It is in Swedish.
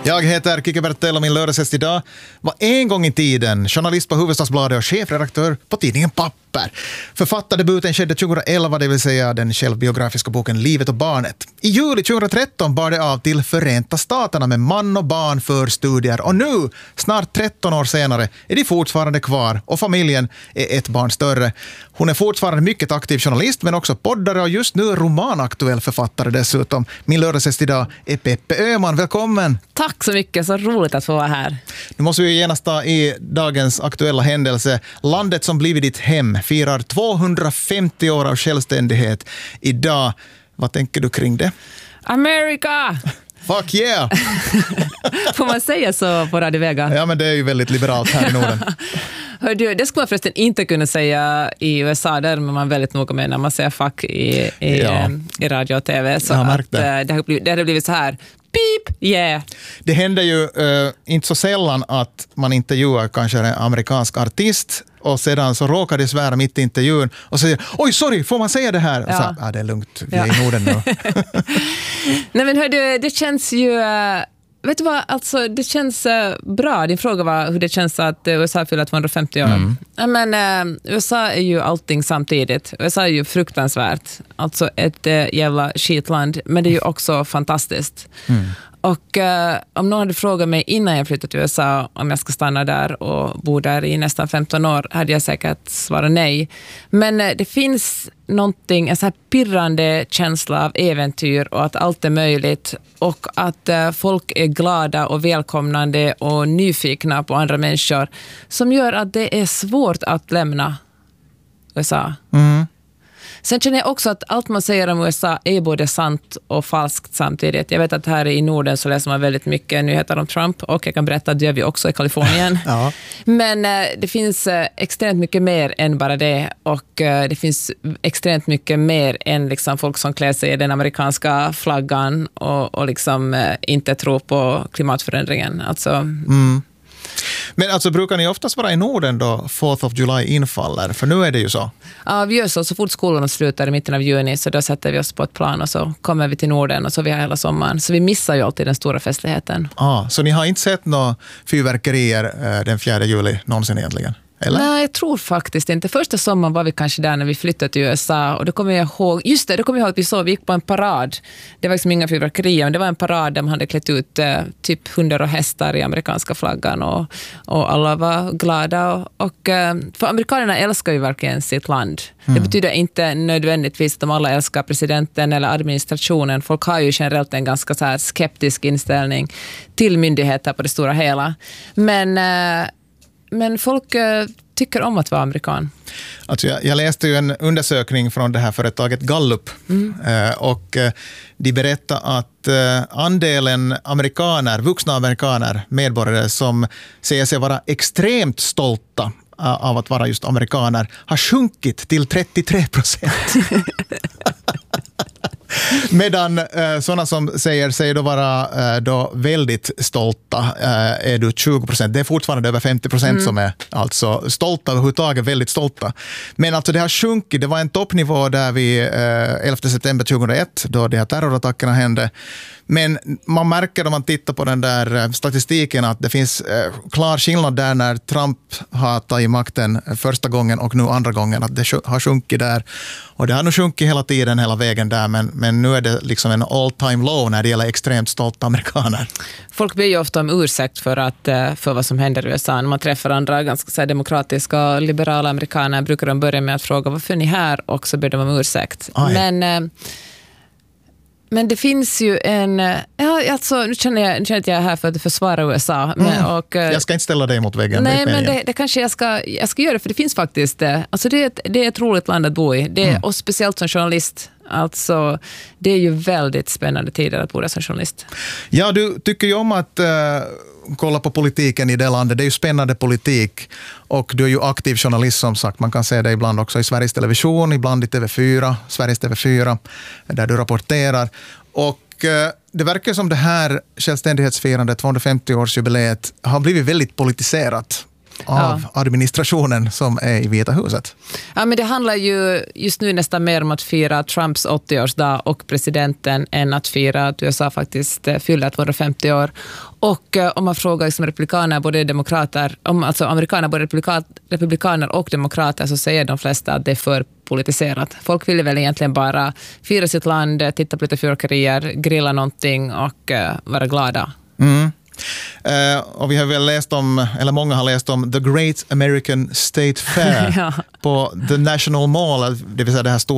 Jag heter Kike Bertel och min lördagsgäst idag var en gång i tiden journalist på Hufvudstadsbladet och chefredaktör på tidningen Papper. Författardebuten skedde 2011, det vill säga den självbiografiska boken Livet och barnet. I juli 2013 bar det av till Förenta Staterna med man och barn för studier. Och nu, snart 13 år senare, är de fortfarande kvar och familjen är ett barn större. Hon är fortfarande mycket aktiv journalist men också poddare och just nu romanaktuell författare dessutom. Min lördagsgäst idag är Peppe Öhman. Välkommen! Tack så mycket, så roligt att få vara här. Nu måste vi genast ta i dagens aktuella händelse. Landet som blivit ditt hem firar 250 år av självständighet idag. Vad tänker du kring det? America! Fuck yeah! Får man säga så på Radio Vega? Ja, men det är ju väldigt liberalt här i Norden. Hör, det skulle man förresten inte kunna säga i USA, där men man är väldigt noga med när man säger fuck i radio och tv. Så att det har blivit så här. Beep, yeah. Det händer ju inte så sällan att man intervjuar kanske en amerikansk artist och sedan så råkar det svära mitt i intervjun och säger, oj sorry, får man säga det här? Ja. Och så, det är lugnt, vi är i Norden nu. Nej men hör, det känns ju... Vet du vad, alltså det känns bra. Din fråga var hur det känns att USA fyller 250 år. Ja, men USA är ju allting samtidigt. USA är ju fruktansvärt. Alltså ett jävla skitland. Men det är ju också fantastiskt. Och om någon hade frågat mig innan jag flyttade till USA om jag ska stanna där och bo där i nästan 15 år hade jag säkert svarat nej. Men det finns någonting, en så här pirrande känsla av äventyr och att allt är möjligt och att folk är glada och välkomnande och nyfikna på andra människor som gör att det är svårt att lämna USA. Sen känner jag också att allt man säger om USA är både sant och falskt samtidigt. Jag vet att här i Norden så läser man väldigt mycket nyheter om Trump och jag kan berätta att det gör vi också i Kalifornien. Ja. Men det finns extremt mycket mer än bara det och det finns extremt mycket mer än liksom folk som klär sig i den amerikanska flaggan och liksom inte tror på klimatförändringen. Alltså... Men alltså brukar ni oftast vara i Norden då 4th of July infaller? För nu är det ju så. Ja, vi gör så fort skolorna slutar i mitten av juni så då sätter vi oss på ett plan och så kommer vi till Norden och så vi har hela sommaren. Så vi missar ju alltid den stora festligheten. Så ni har inte sett några fyrverkerier den 4 juli någonsin egentligen? Eller? Nej, jag tror faktiskt inte. Första sommaren var vi kanske där när vi flyttade till USA och då kommer jag ihåg, att vi gick på en parad. Det var liksom inga fyrverkerier, men det var en parad där man hade klätt ut typ hundar och hästar i amerikanska flaggan och alla var glada. Och för amerikanerna älskar ju verkligen sitt land. Det betyder inte nödvändigtvis att de alla älskar presidenten eller administrationen. Folk har ju generellt en ganska så här skeptisk inställning till myndigheter på det stora hela. Men folk tycker om att vara amerikan. Alltså jag läste ju en undersökning från det här företaget Gallup och de berättade att andelen vuxna amerikaner, medborgare som säger sig vara extremt stolta av att vara just amerikaner har sjunkit till 33%. Medan sådana som säger sig då vara då väldigt stolta är då 20%. Det är fortfarande över 50% som är alltså stolta överhuvudtaget, väldigt stolta. Men alltså det har sjunkit. Det var en toppnivå där vi 11 september 2001 då de här terrorattackerna hände. Men man märker om man tittar på den där statistiken att det finns klar skillnad där när Trump har tagit makten första gången och nu andra gången, att det har sjunkit där. Och det har nog sjunkit hela tiden, hela vägen där, men nu är det liksom en all-time low när det gäller extremt stolta amerikaner. Folk ber ju ofta om ursäkt för vad som händer i USA. När man träffar andra ganska så här demokratiska och liberala amerikaner brukar de börja med att fråga varför är ni här och så ber de om ursäkt. Men det finns ju nu känner jag att jag är här för att försvara USA. Jag ska inte ställa dig mot väggen. Nej, men det kanske jag ska göra, för det finns faktiskt, alltså det är ett roligt land att bo i. Och speciellt som journalist. Alltså, det är ju väldigt spännande tider att bo där som journalist. Ja, du tycker ju om att kolla på politiken i det landet. Det är ju spännande politik och du är ju aktiv journalist som sagt. Man kan se det ibland också i Sveriges Television, ibland i TV4, Sveriges TV4, där du rapporterar. Och det verkar som det här självständighetsfirandet, 250-årsjubileet, har blivit väldigt politiserat. av administrationen som är i Vita huset. Ja, men det handlar ju just nu nästan mer om att fira Trumps 80-årsdag och presidenten än att fira att USA faktiskt fyller 250 år. Och om man frågar liksom republikaner, både demokrater, alltså amerikaner, både republikaner och demokrater, så säger de flesta att det är för politiserat. Folk vill väl egentligen bara fira sitt land, titta på lite fyrverkerier, grilla någonting och vara glada. Mm. Och vi har väl läst om, eller många har läst om The Great American State Fair på The National Mall, det vill säga det här stora